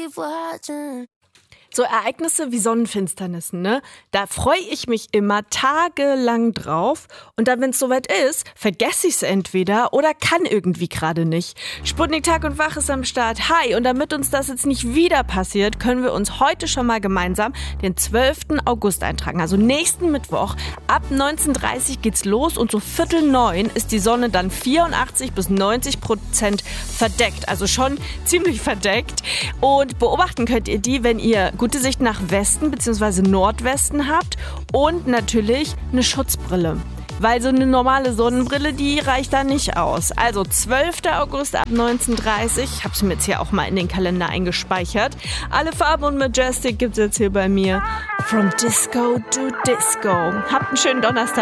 So Ereignisse wie Sonnenfinsternissen, ne? Da freue ich mich immer tagelang drauf. Und dann, wenn es soweit ist, vergesse ich es entweder oder kann irgendwie gerade nicht. Sputnik Tag und Wach ist am Start. Hi, und damit uns das jetzt nicht wieder passiert, können wir uns heute schon mal gemeinsam den 12. August eintragen. Also nächsten Mittwoch ab 19:30 geht's los und so 8:45 ist die Sonne dann 84-90% verdeckt. Also schon ziemlich verdeckt. Und beobachten könnt ihr die, wenn ihr gute Sicht nach Westen bzw. Nordwesten habt und natürlich eine Schutzbrille. Weil so eine normale Sonnenbrille, die reicht da nicht aus. Also 12. August ab 19:30. Ich habe es mir jetzt hier auch mal in den Kalender eingespeichert. Alle Farben und Majestic gibt's jetzt hier bei mir. From Disco to Disco. Habt einen schönen Donnerstag.